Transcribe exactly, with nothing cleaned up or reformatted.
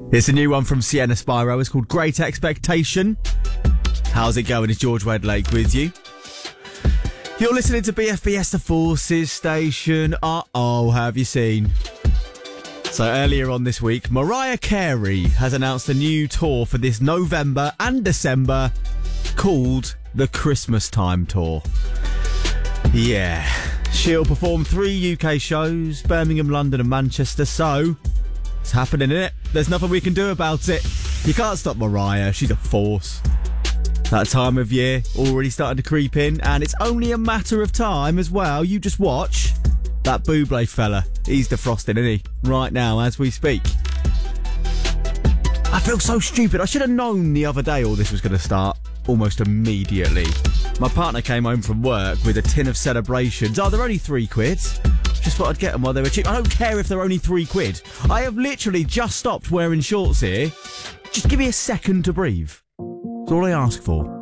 It's a new one from Sienna Spyro. It's called Great Expectation. How's it going? It's George Wedlake with you. You're listening to B F B S The Forces station. Uh-oh, have you seen? So earlier on this week, Mariah Carey has announced a new tour for this November and December called the Christmas Time Tour. Yeah, she'll perform three U K shows, Birmingham, London and Manchester, so it's happening, innit? There's nothing we can do about it. You can't stop Mariah, she's a force. That time of year already starting to creep in, and it's only a matter of time as well. You just watch that Bublé fella. He's defrosting, isn't he? Right now, as we speak. I feel so stupid. I should have known the other day all this was going to start almost immediately. My partner came home from work with a tin of Celebrations. Oh, they're only three quid. Just thought I'd get them while they were cheap. I don't care if they're only three quid. I have literally just stopped wearing shorts here. Just give me a second to breathe. That's all I ask for.